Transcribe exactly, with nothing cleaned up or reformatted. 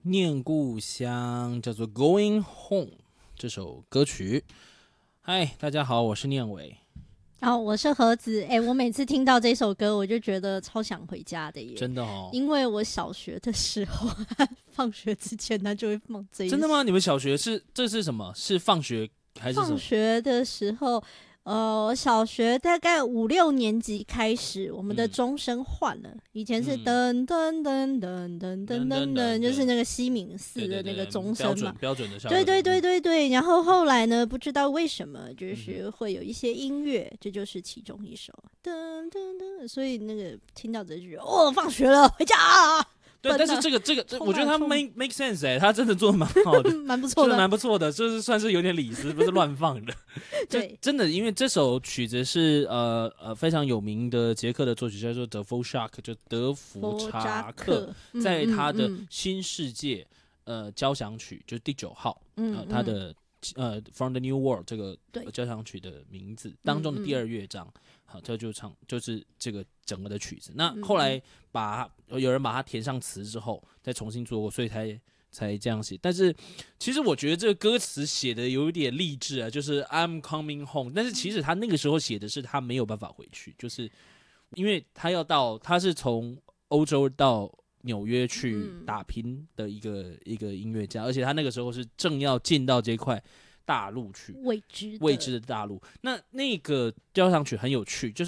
念故乡，叫做《Going Home》这首歌曲。嗨，大家好，我是念伟。 哦，我是盒子。哎、欸，我每次听到这首歌，我就觉得超想回家的耶。 真的哦， 因为我小学的时候，放学之前他就会放这一首。 真的吗？你们小学是这是什么？是放学还是什么？ 放学的时候，呃，小学大概五六年级开始，我们的钟声换了。嗯、以前是噔噔噔噔噔噔噔噔，就是那个西敏寺的那个钟声嘛， 标准的校。 对对对对对。然后后来呢，不知道为什么，就是会有一些音乐，嗯、这就是其中一首噔噔噔。所以那个听到这句，哦，放学了，回家啊！ 对，但是这个这个，我觉得他 make make sense 哎、欸，他真的做的蛮好的， 蛮不错的， 蛮不错的，就是算是有点理思，不是乱放的。 对， 真的，因为这首曲子是呃呃非常有名的捷克的作曲家，叫做德弗夏克，就德弗查克，在他的《新世界》呃交响曲，就是第九号，嗯、呃，他的呃 From the New World 这个交响曲的名字当中的第二乐章。好，这就唱就是这个整个的曲子。那后来把有人把它填上词之后，再重新做过，所以才才这样写。但是其实我觉得这个歌词写的有一点励志啊，就是 I'm coming home。但是其实他那个时候写的是他没有办法回去，就是因为他要到他是从欧洲到纽约去打拼的一个、嗯、一个音乐家，而且他那个时候是正要进到这块大陆去， 未知未知的大陆。那那个交响曲很有趣，就是